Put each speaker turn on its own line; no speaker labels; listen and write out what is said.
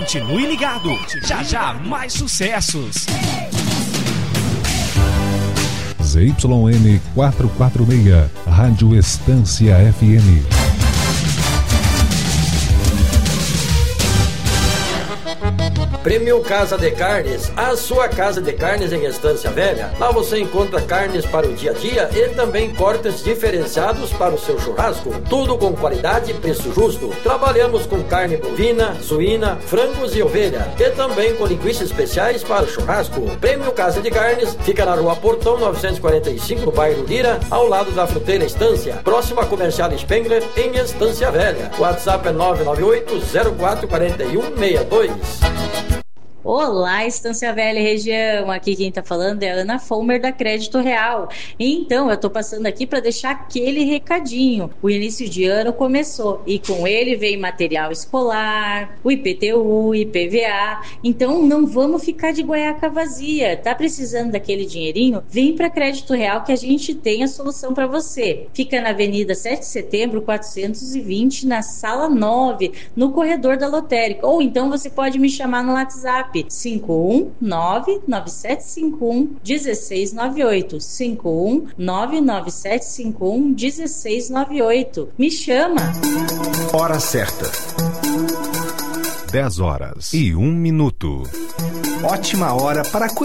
Continue ligado, já já mais sucessos.
ZYN 446, Rádio Estância FM.
Prêmio Casa de Carnes, a sua casa de carnes em Estância Velha. Lá você encontra carnes para o dia a dia e também cortes diferenciados para o seu churrasco. Tudo com qualidade e preço justo. Trabalhamos com carne bovina, suína, frangos e ovelha. E também com linguiças especiais para o churrasco. Prêmio Casa de Carnes fica na Rua Portão 945, no bairro Lira, ao lado da Fruteira Estância. Próxima Comercial Spengler, em Estância Velha. O WhatsApp é 998-044162.
Olá, Estância Velha e região, aqui quem tá falando é a Ana Fomer da Crédito Real. Então, eu tô passando aqui para deixar aquele recadinho. O início de ano começou e com ele vem material escolar, o IPTU, IPVA. Então, não vamos ficar de guaiaca vazia. Tá precisando daquele dinheirinho? Vem para Crédito Real que a gente tem a solução para você. Fica na Avenida 7 de Setembro, 420, na Sala 9, no corredor da lotérica. Ou então você pode me chamar no WhatsApp 51997511698 51997511698. Me chama.
Hora certa.
10 horas e 1 minuto.
Ótima hora para